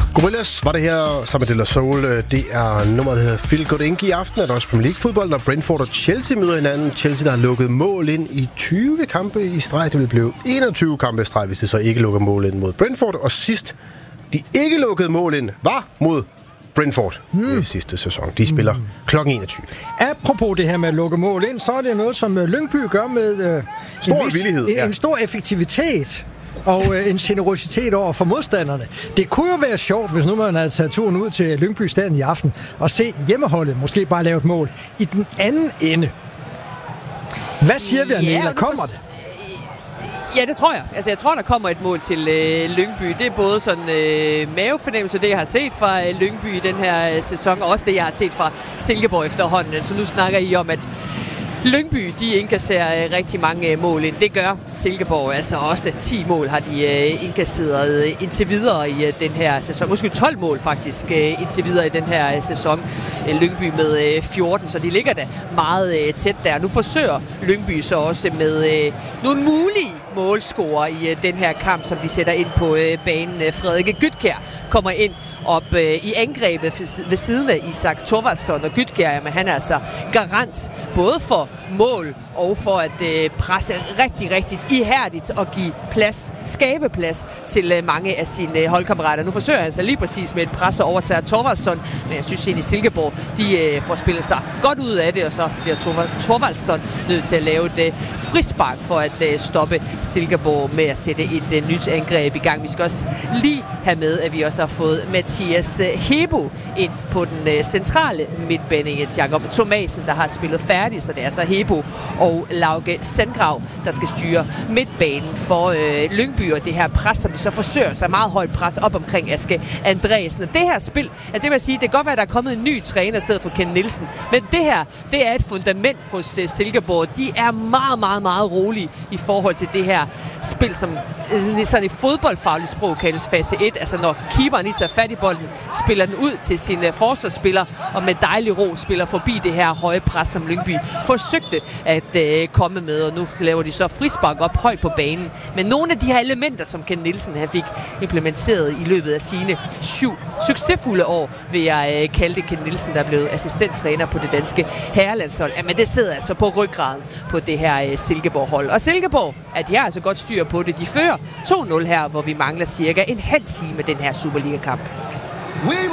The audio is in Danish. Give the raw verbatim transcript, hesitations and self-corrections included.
Gorillaz var det her sammen med De La Soul. Det er nummeret, der hedder Feel Good Inc. I aften er der også Premier League-fodbold, når Brentford og Chelsea møder hinanden. Chelsea, der har lukket mål ind i tyve kampe i streg. Det vil blive enogtyve kampe i streg, hvis det så ikke lukker mål ind mod Brentford. Og sidst, de ikke lukkede mål ind, var mod Brentford hmm. i sidste sæson. De spiller hmm. klokken enogtyve. Apropos det her med at lukke mål ind, så er det noget, som Lyngby gør med øh, stor en, vis, villighed, en, ja. en stor effektivitet og øh, en generositet over for modstanderne. Det kunne jo være sjovt, hvis nu man havde taget turen ud til Lyngby Stadion i aften og se hjemmeholdet måske bare lave et mål i den anden ende. Hvad siger vi, Anela? Ja, kommer det? Ja, det tror jeg. Altså, jeg tror, der kommer et mål til øh, Lyngby. Det er både sådan øh, mavefornemmelse, det jeg har set fra øh, Lyngby i den her øh, sæson, og også det, jeg har set fra Silkeborg efterhånden. Så nu snakker I om, at Lyngby, de indkasserer øh, rigtig mange øh, mål ind. Det gør Silkeborg, altså også ti mål har de øh, indkasseret øh, indtil videre i øh, den her sæson. Måske tolv mål faktisk øh, indtil videre i den her øh, sæson. Øh, Lyngby med øh, fjorten, så de ligger da meget øh, tæt der. Nu forsøger Lyngby så også med øh, nogle mulige målscorer i øh, den her kamp, som de sætter ind på øh, banen. Frederik Gytkjær kommer ind op øh, i angrebet ved siden af Isak Thorvaldsson, og Gytkjær, jamen, han er altså garant både for mål og for at øh, presse rigtig, rigtig ihærdigt og give plads, skabe plads til øh, mange af sine øh, holdkammerater. Nu forsøger han altså lige præcis med et pres og overtager Thorvaldsson, men jeg synes egentlig Silkeborg, de øh, får spillet sig godt ud af det, og så bliver Thorvaldsson nødt til at lave et øh, frispark for at øh, stoppe Silkeborg med at sætte et øh, nyt angreb i gang. Vi skal også lige have med, at vi også har fået Mathias Hebo ind på den øh, centrale midtbane. Jens Jakob Thomasen, der har spillet færdigt, så det er så Hebo og Lauke Sandgrav, der skal styre midtbanen for øh, Lyngby, og det her pres, som de så forsøger sig meget højt pres op omkring Aske Andreasen. Det her spil, altså det vil jeg sige, det kan godt være, at der er kommet en ny træner i stedet for Ken Nielsen, men det her, det er et fundament hos øh, Silkeborg. De er meget, meget, meget rolige i forhold til det her spil, som øh, sådan i fodboldfagligt sprog kaldes fase et, altså når keeperen lige tager fat i bolden, spiller den ud til sine forsvarsspiller, og med dejlig ro spiller forbi det her høje pres, som Lyngby forsøgte at øh, komme med, og nu laver de så frispark op højt på banen. Men nogle af de her elementer, som Ken Nielsen har fik implementeret i løbet af sine syv succesfulde år, vil jeg øh, kalde det Ken Nielsen, der er blevet assistenttræner på det danske herrelandshold. Jamen det sidder altså på ryggraden på det her øh, Silkeborg-hold. Og Silkeborg, at de har altså godt styr på det. De fører to nul her, hvor vi mangler cirka en halv time den her Superliga-kamp.